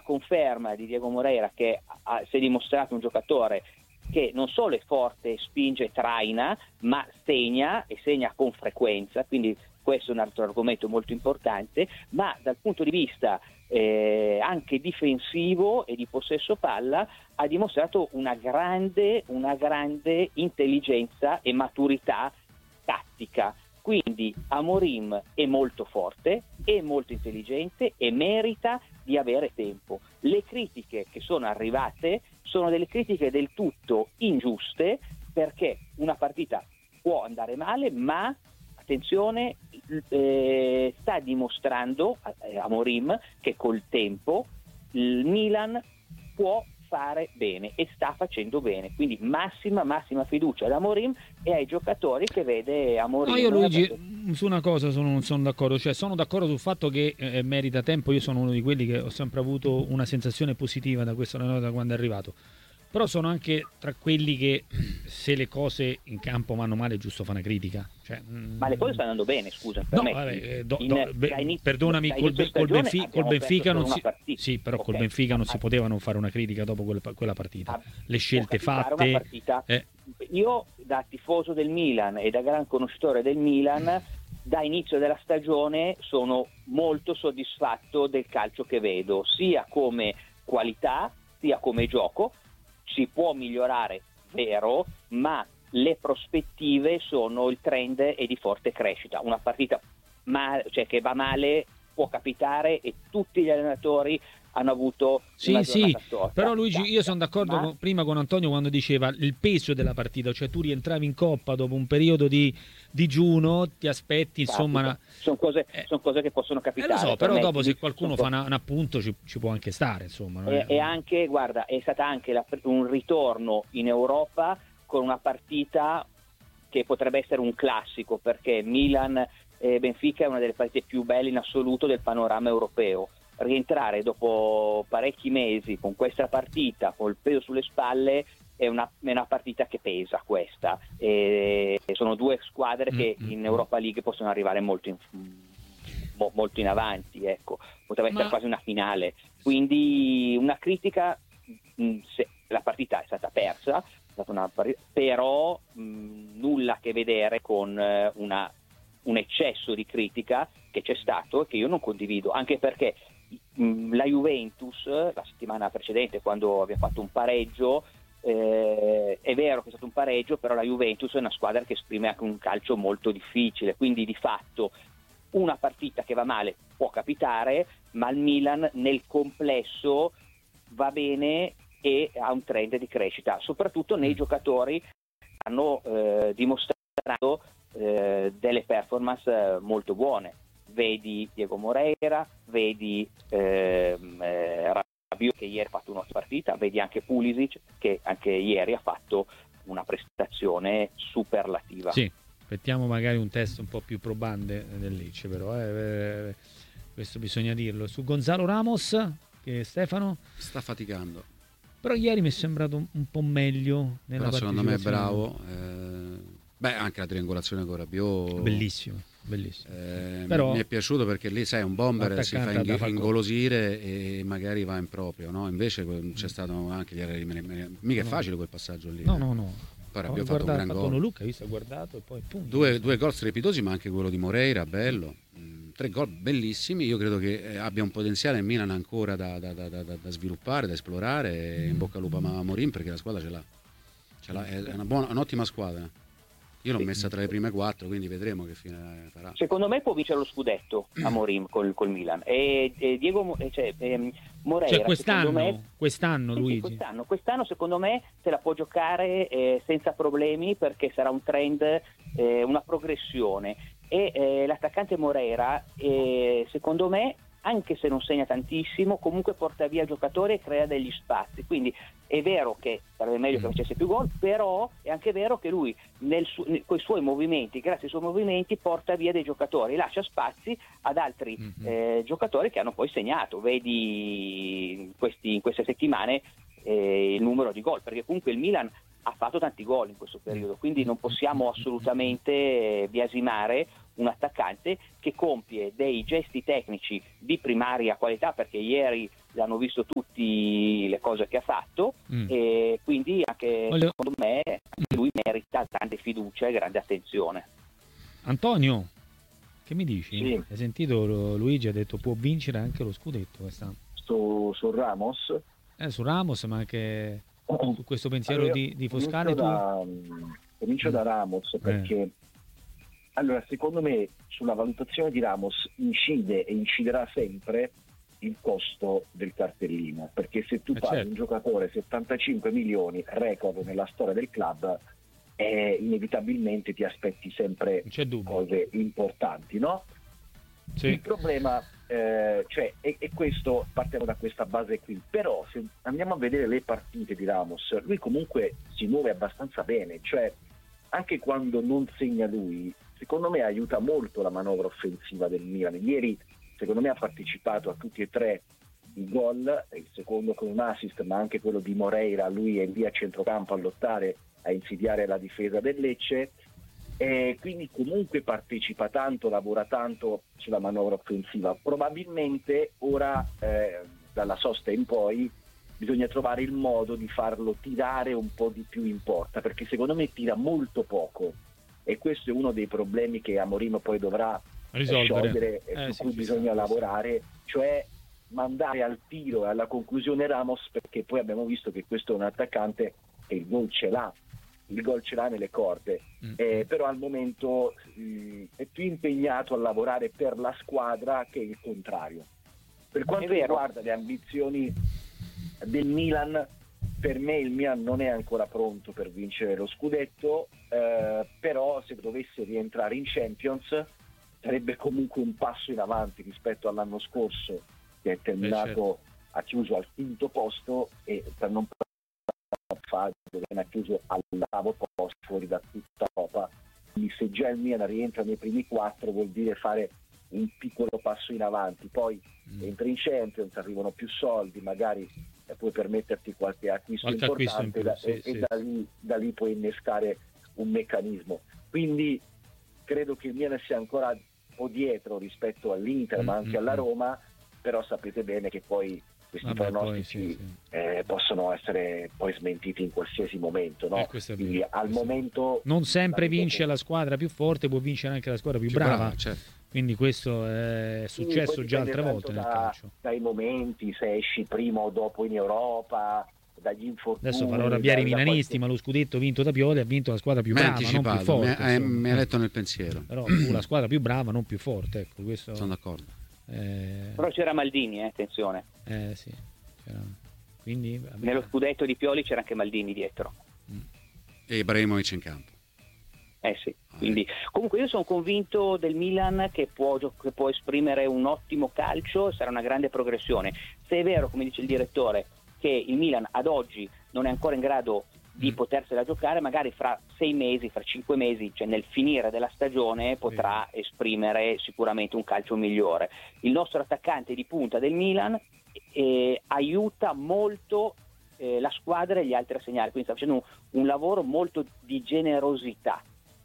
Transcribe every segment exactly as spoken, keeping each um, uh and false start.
conferma di Diego Moreira, che ha, si è dimostrato un giocatore che non solo è forte, spinge, traina, ma segna e segna con frequenza, quindi questo è un altro argomento molto importante, ma dal punto di vista eh, anche difensivo e di possesso palla ha dimostrato una grande, una grande intelligenza e maturità tattica. Quindi Amorim è molto forte, è molto intelligente e merita di avere tempo. Le critiche che sono arrivate sono delle critiche del tutto ingiuste, perché una partita può andare male, ma attenzione, eh, sta dimostrando eh, Amorim che col tempo il Milan può fare bene e sta facendo bene, quindi massima massima fiducia ad Amorim e ai giocatori che vede Amorim. No, io Luigi su una cosa sono, non sono d'accordo, cioè sono d'accordo sul fatto che eh, merita tempo. Io sono uno di quelli che ho sempre avuto una sensazione positiva da questo da quando è arrivato, però sono anche tra quelli che se le cose in campo vanno male è giusto fare una critica, cioè, ma le cose stanno andando bene, scusa, no, vabbè, eh, do, do, in, be, inizio, perdonami, col, col, Benfica, col Benfica non si sì, però okay. Col Benfica non si poteva non fare una critica dopo quella, quella partita, ah, le scelte fatte partita, eh. Io da tifoso del Milan e da gran conoscitore del Milan da inizio della stagione sono molto soddisfatto del calcio che vedo, sia come qualità sia come gioco. Si può migliorare, vero, ma le prospettive sono, il trend è di forte crescita. Una partita mal, cioè che va male può capitare e tutti gli allenatori hanno avuto sì, una sì, storta. però Luigi, io sono d'accordo ma... con, prima con Antonio quando diceva il peso della partita, cioè tu rientravi in Coppa dopo un periodo di digiuno, ti aspetti, insomma una... sono cose, eh, sono cose che possono capitare. Eh, lo so, però me, dopo se qualcuno fa cose... una, un appunto ci, ci può anche stare, insomma. Non e, è... e anche, guarda, è stata anche la, un ritorno in Europa con una partita che potrebbe essere un classico, perché Milan e Benfica è una delle partite più belle in assoluto del panorama europeo. Rientrare dopo parecchi mesi con questa partita, col peso sulle spalle, è una, è una partita che pesa questa. E sono due squadre che in Europa League possono arrivare molto in, molto in avanti, ecco. Potrebbe essere Ma... quasi una finale. Quindi una critica, se la partita è stata persa, è stata una partita, però mh, nulla a che vedere con una, un eccesso di critica che c'è stato e che io non condivido, anche perché la Juventus la settimana precedente, quando abbiamo fatto un pareggio, eh, è vero che è stato un pareggio, però la Juventus è una squadra che esprime anche un calcio molto difficile, quindi di fatto una partita che va male può capitare, ma il Milan nel complesso va bene e ha un trend di crescita, soprattutto nei giocatori che hanno eh, dimostrato eh, delle performance molto buone. Vedi Diego Moreira, vedi ehm, eh, Rabiot che ieri ha fatto un'ottima partita, vedi anche Pulisic che anche ieri ha fatto una prestazione superlativa. Sì, aspettiamo magari un test un po' più probante del Lecce, però eh, questo bisogna dirlo. Su Gonzalo Ramos, che Stefano sta faticando, però ieri mi è sembrato un po' meglio nella però secondo me è bravo, eh, beh anche la triangolazione con Rabiot bellissimo. Bellissimo. Eh, Però mi è piaciuto perché lì sai un bomber si fa ing- ingolosire e magari va in proprio, no? Invece c'è stato anche ieri, mica è facile quel passaggio lì. No, no, no. Poi abbiamo fatto un gran gol. Luca, visto, ha guardato e poi punto. Due, due gol strepitosi, ma anche quello di Moreira, bello. Mm, tre gol bellissimi. Io credo che abbia un potenziale in Milan ancora da, da, da, da, da sviluppare, da esplorare. Mm. In bocca al lupo a Amorim perché la squadra ce l'ha. Ce l'ha è una buona, un'ottima squadra. Io l'ho messa tra le prime quattro, quindi vedremo che fine farà. Secondo me può vincere lo scudetto Amorim col, col Milan. E, e Diego cioè, e Moreira. Cioè quest'anno, me, quest'anno sì, Luigi. Sì, quest'anno, quest'anno secondo me se la può giocare eh, senza problemi, perché sarà un trend, eh, una progressione. E eh, l'attaccante Moreira, eh, secondo me, anche se non segna tantissimo, comunque porta via giocatori e crea degli spazi. Quindi è vero che sarebbe meglio che facesse più gol, però è anche vero che lui nel su- con i suoi movimenti, grazie ai suoi movimenti, porta via dei giocatori, lascia spazi ad altri mm-hmm. eh, giocatori che hanno poi segnato. Vedi in, questi, in queste settimane eh, il numero di gol, perché comunque il Milan ha fatto tanti gol in questo periodo, quindi non possiamo assolutamente biasimare un attaccante che compie dei gesti tecnici di primaria qualità, perché ieri hanno visto tutti le cose che ha fatto mm. e quindi anche Voglio... secondo me lui merita grande fiducia e grande attenzione. Antonio, che mi dici? Sì. Hai sentito Luigi ha detto può vincere anche lo scudetto quest'anno. Su, su Ramos? Eh, su Ramos, ma anche su questo pensiero allora, di, di Foscale. Comincio, da, comincio mm. da Ramos perché eh. allora secondo me sulla valutazione di Ramos incide e inciderà sempre il costo del cartellino, perché se tu eh parli certo. un giocatore settantacinque milioni, record nella storia del club, eh, inevitabilmente ti aspetti sempre cose importanti, no? Sì. Il problema eh, cioè è, è questo, partiamo da questa base qui, però se andiamo a vedere le partite di Ramos, lui comunque si muove abbastanza bene, cioè anche quando non segna lui, secondo me aiuta molto la manovra offensiva del Milan. Ieri secondo me ha partecipato a tutti e tre i gol, il secondo con un assist, ma anche quello di Moreira, lui è lì a centrocampo a lottare, a insidiare la difesa del Lecce, e quindi comunque partecipa tanto, lavora tanto sulla manovra offensiva. Probabilmente ora eh, dalla sosta in poi bisogna trovare il modo di farlo tirare un po' di più in porta, perché secondo me tira molto poco e questo è uno dei problemi che Amorim poi dovrà risolvere e eh, su sì, cui bisogna sì, lavorare, sì. Cioè mandare al tiro e alla conclusione Ramos, perché poi abbiamo visto che questo è un attaccante che il gol ce l'ha, il gol ce l'ha nelle corde, mm. eh, però al momento mh, è più impegnato a lavorare per la squadra che il contrario. Per quanto riguarda le ambizioni del Milan, per me il Milan non è ancora pronto per vincere lo scudetto, eh, però se dovesse rientrare in Champions sarebbe comunque un passo in avanti rispetto all'anno scorso, che è terminato, Beh, certo. ha chiuso al quinto posto, e per non parlare ha chiuso all'ottavo posto fuori da tutta Europa. Quindi se già il Milan rientra nei primi quattro vuol dire fare un piccolo passo in avanti, poi mm. entri in Champions, arrivano più soldi, magari eh, puoi permetterti qualche acquisto qualche importante acquisto in più, da, sì, e, sì. e da, lì, da lì puoi innescare un meccanismo. Quindi credo che il Milan sia ancora un po' dietro rispetto all'Inter, mm, ma anche mm, alla Roma, però sapete bene che poi questi Vabbè, pronostici poi, sì, sì. Eh, possono essere poi smentiti in qualsiasi momento, no? Eh, Quindi al momento non sempre vince la squadra più forte, può vincere anche la squadra più, più brava, brava certo. Quindi questo è successo sì, già altre volte nel da, calcio. Dai momenti, se esci prima o dopo in Europa, dagli infortuni. Adesso farò arrabbiare i milanisti, qualche... ma lo scudetto vinto da Pioli ha vinto la squadra più mi brava, non più forte. Mi, eh, mi ha letto nel pensiero. Però fu la squadra più brava, non più forte. Ecco, questo... Sono d'accordo. Eh... Però c'era Maldini, eh, attenzione. Eh sì. C'era... Quindi, vabbè. Nello scudetto di Pioli c'era anche Maldini dietro. Mm. E Ibrahimovic in campo. Eh sì, quindi comunque io sono convinto del Milan che può, che può esprimere un ottimo calcio, sarà una grande progressione. Se è vero, come dice il direttore, che il Milan ad oggi non è ancora in grado di mm. potersela giocare, magari fra sei mesi, fra cinque mesi, cioè nel finire della stagione, potrà sì. esprimere sicuramente un calcio migliore. Il nostro attaccante di punta del Milan eh, aiuta molto eh, la squadra e gli altri a segnare, quindi sta facendo un, un lavoro molto di generosità.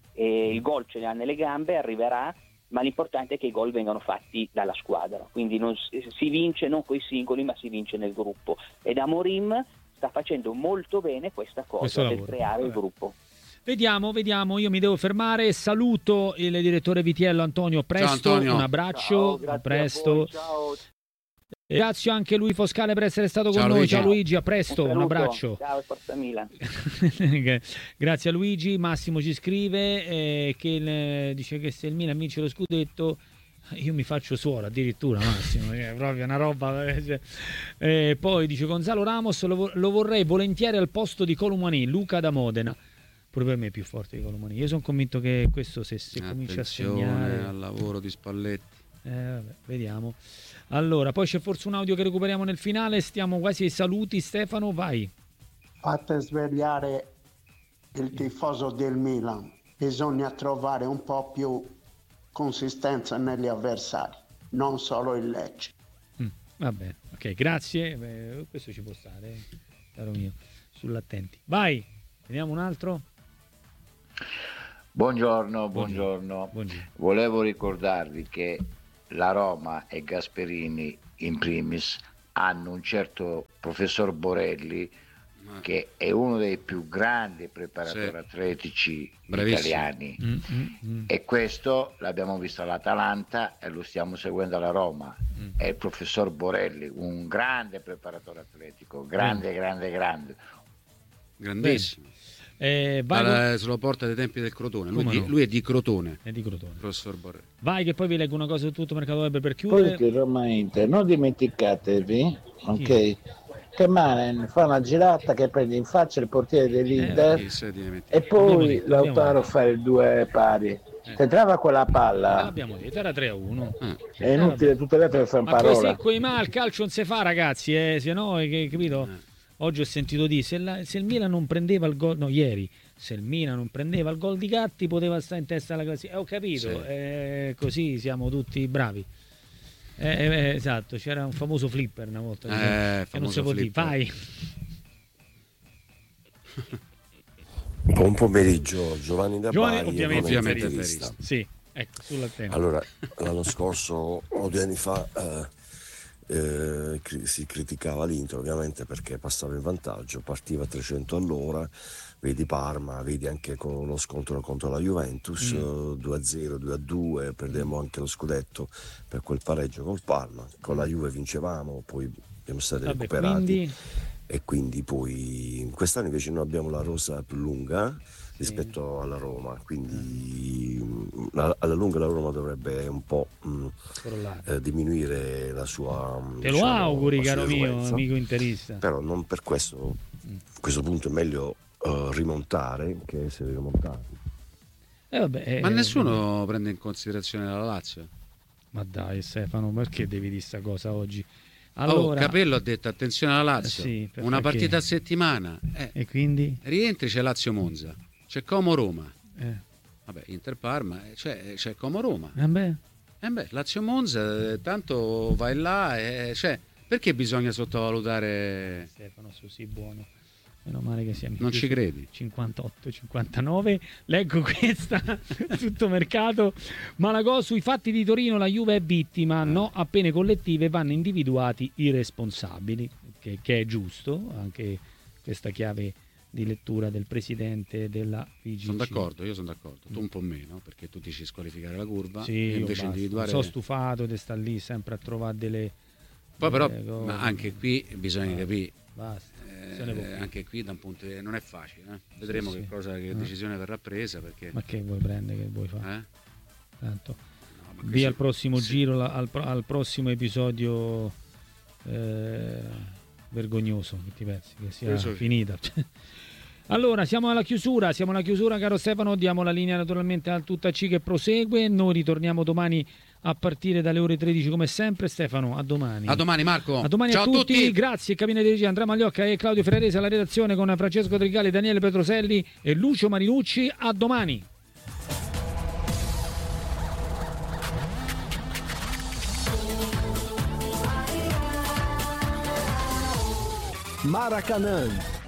E il gol ce ne ha nelle gambe, arriverà, ma l'importante è che i gol vengano fatti dalla squadra, quindi non, si vince non coi singoli ma si vince nel gruppo, ed Amorim sta facendo molto bene questa cosa del creare il gruppo. Vediamo, vediamo, io mi devo fermare, saluto il direttore Vitiello Antonio, presto, ciao, Antonio. Un abbraccio, ciao, a presto. A voi, ciao. Grazie anche Luigi Foscale per essere stato ciao, con Luigi. noi. Ciao Luigi, a presto, un, un abbraccio. Ciao, Forza Milan. Grazie a Luigi. Massimo ci scrive eh, che il, dice che se il Milan vince lo scudetto io mi faccio suora addirittura, Massimo, è proprio una roba. Eh, poi dice Gonzalo Ramos lo, lo vorrei volentieri al posto di Colomani, Luca da Modena. Pure per me è più forte di Colomani. Io sono convinto che questo se, se comincia a segnare al lavoro di Spalletti. Eh, vabbè, vediamo. Allora, poi c'è forse un audio che recuperiamo nel finale. Stiamo quasi ai saluti. Stefano, vai. Fate svegliare il tifoso del Milan. Bisogna trovare un po' più consistenza negli avversari, non solo il Lecce. Mm, va bene, ok, grazie. Beh, questo ci può stare, caro mio. Sull'attenti. Vai, vediamo un altro. Buongiorno, buongiorno. Buongiorno. Volevo ricordarvi che la Roma e Gasperini in primis hanno un certo professor Borelli, che è uno dei più grandi preparatori sì. atletici Bravissimo. italiani mm, mm, mm. e questo l'abbiamo visto all'Atalanta e lo stiamo seguendo alla Roma. Mm. È il professor Borelli, un grande preparatore atletico, grande, mm. grande, grande. Grandissimo. Eh, vai Alla, se lo porta dai tempi del Crotone. Lui, no? lui è di Crotone. È di Crotone. Professor Borelli. Vai che poi vi leggo una cosa su tutto Mercato Web per chiudere. Poi Roma Inter, non dimenticatevi, ok? Sì. Che Manen fa una girata che prende in faccia il portiere dell'Inter eh, e poi detto, Lautaro fa il due pari. Eh. Se trova quella palla, l'abbiamo detto, era tre a uno. Eh. È inutile tutte le altre fare ma parola. Ma così coi ma il calcio non si fa, ragazzi, eh, se no, che, capito? Eh. Oggi ho sentito dire se, la, se il Milan non prendeva il gol, no, ieri, se il Milan non prendeva il gol di Gatti poteva stare in testa alla classifica. Eh, ho capito, sì. eh, così siamo tutti bravi. Eh, eh, esatto, c'era un famoso flipper una volta eh, che non si può dire. Vai. Buon pomeriggio, Giovanni da Giovanni, Bari, ovviamente interista. Sì, ecco, sulla tema. Allora, l'anno scorso o due anni fa eh, eh, si criticava l'Inter ovviamente perché passava in vantaggio, partiva a trecento all'ora. Vedi Parma, vedi anche con lo scontro contro la Juventus, mm. due a zero, due a due, perdemmo anche lo scudetto per quel pareggio col Parma, con la Juve vincevamo, poi siamo stati Vabbè, recuperati quindi... e quindi poi quest'anno invece noi abbiamo la rosa più lunga rispetto sì. alla Roma, quindi mm. alla lunga la Roma dovrebbe un po' mh, eh, diminuire la sua Te diciamo, lo auguri caro mio amico interista, però non per questo a questo punto è meglio Uh, rimontare che essere rimontati. Eh vabbè, eh, ma nessuno eh, prende in considerazione la Lazio. Ma dai Stefano, perché devi dire sta cosa oggi? Allora, oh, Capello ha detto attenzione alla Lazio, eh sì, una partita a settimana eh, e quindi rientri, c'è Lazio Monza, c'è Como Roma, eh. vabbè Inter Parma, c'è, c'è Como Roma, eh beh. Eh beh, Lazio Monza, eh, tanto vai là, eh, cioè, perché bisogna sottovalutare Stefano, così buono. Meno male che siamo non ci credi cinquantotto cinquantanove. Leggo questa tutto mercato. Malagò sui fatti di Torino la Juve è vittima, no a pene collettive vanno individuati i responsabili, che, che è giusto anche questa chiave di lettura del presidente della V G C. Sono d'accordo, io sono d'accordo, tu un po' meno perché tu dici squalificare la curva sì, e invece individuare sono stufato di sta lì sempre a trovare delle poi però delle ma anche qui bisogna basta, capire basta. Eh, anche qui da un punto di... non è facile eh? vedremo sì, che cosa che eh. decisione verrà presa perché... ma che vuoi prendere, che vuoi fare eh? tanto no, via al prossimo sì. giro al, al prossimo episodio eh, vergognoso che ti pensi che sia Penso finita che... Allora siamo alla chiusura siamo alla chiusura caro Stefano, diamo la linea naturalmente al Tutta C che prosegue, noi ritorniamo domani a partire dalle ore tredici come sempre. Stefano, a domani. A domani Marco. A domani. Ciao a tutti. tutti. Grazie. Cabina di regia Andrea Magliocca e Claudio Ferrarese alla redazione con Francesco Tricali, Daniele Petroselli e Lucio Marinucci. A domani. Maracanã